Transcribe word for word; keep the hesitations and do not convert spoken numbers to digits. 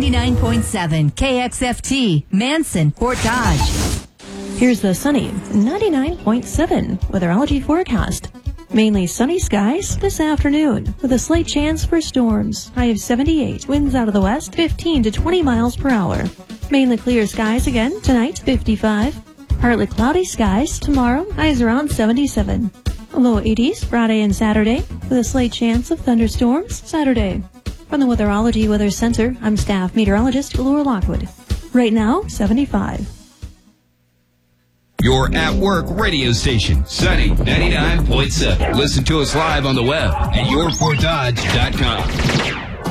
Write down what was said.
ninety-nine point seven K X F T, Manson, Fort Dodge. Here's the sunny ninety-nine point seven weatherology forecast. Mainly sunny skies this afternoon, with a slight chance for storms. High of seventy-eight, winds out of the west, fifteen to twenty miles per hour. Mainly clear skies again tonight, fifty-five. Partly cloudy skies tomorrow, highs around seventy-seven. Low eighties Friday and Saturday, with a slight chance of thunderstorms Saturday. From the Weatherology Weather Center, I'm staff meteorologist Laura Lockwood. Right now, seventy-five. Your at-work radio station, Sunny ninety-nine point seven. Listen to us live on the web at your fort dodge dot com.